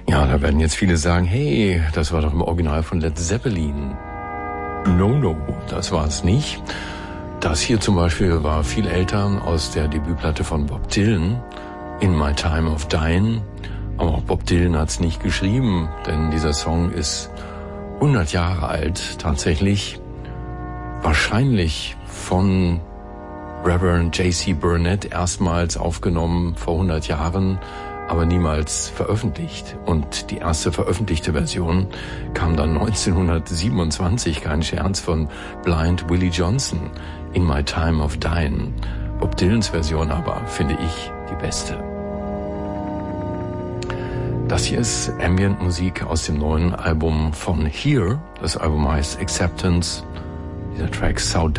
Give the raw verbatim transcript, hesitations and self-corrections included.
Ja, da werden jetzt viele sagen, hey, das war doch im Original von Led Zeppelin. No, no, das war es nicht. Das hier zum Beispiel war viel älter, aus der Debütplatte von Bob Dylan, In My Time of Dying. Aber auch Bob Dylan hat es nicht geschrieben, denn dieser Song ist hundert Jahre alt tatsächlich. Wahrscheinlich von Reverend J C Burnett erstmals aufgenommen vor hundert Jahren, aber niemals veröffentlicht. Und die erste veröffentlichte Version kam dann neunzehnhundertsiebenundzwanzig, kein Scherz, von Blind Willie Johnson, In My Time of Dying. Bob Dylans Version aber finde ich die beste. Das hier ist Ambient-Musik aus dem neuen Album von Here. Das Album heißt Acceptance. Dieser Track South